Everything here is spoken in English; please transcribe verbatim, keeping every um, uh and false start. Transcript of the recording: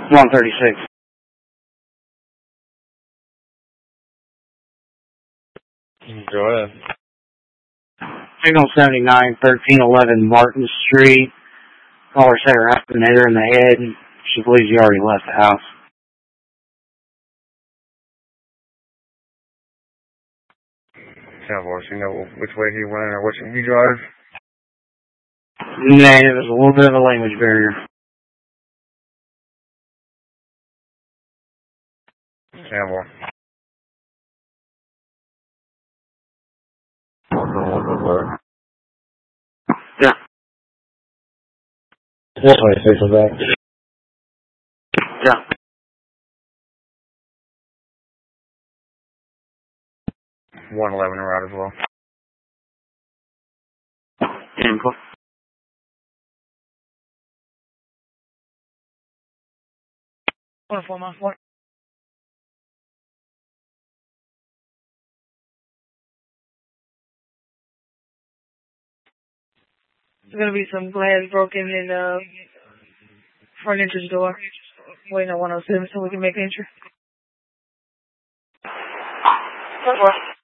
one thirty-six. Go ahead. Signal seventy-nine, thirteen eleven Martin Street. Caller said her husband hit her in the head. She believes he already left the house. ten four, so you know which way he went or which you drive? Nah, it was a little bit of a language barrier. ten four. Yeah. one twenty-six is back. Yeah. one eleven route as well. Info. one oh four mile four. There's going to be some glass broken in the uh, front entrance door. Waiting on one oh seven so we can make entry.